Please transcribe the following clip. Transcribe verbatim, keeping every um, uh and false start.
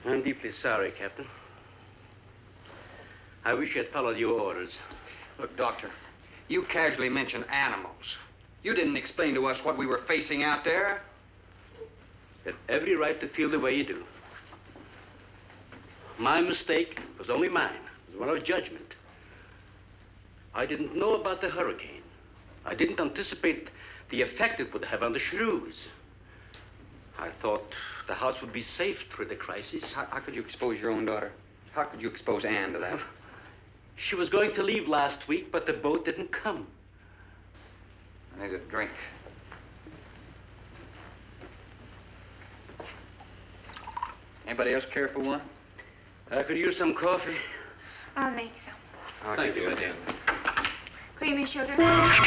I'm deeply sorry, Captain. I wish I'd followed your orders. Look, Doctor, you casually mentioned animals. You didn't explain to us what we were facing out there. You have every right to feel the way you do. My mistake was only mine. It was one of judgment. I didn't know about the hurricane. I didn't anticipate the effect it would have on the shrews. I thought the house would be safe through the crisis. How, how could you expose your own daughter? How could you expose Anne to that? She was going to leave last week, but the boat didn't come. I need a drink. Anybody else care for one? I could use some coffee. I'll make some. Thank you, madam. Creamy sugar.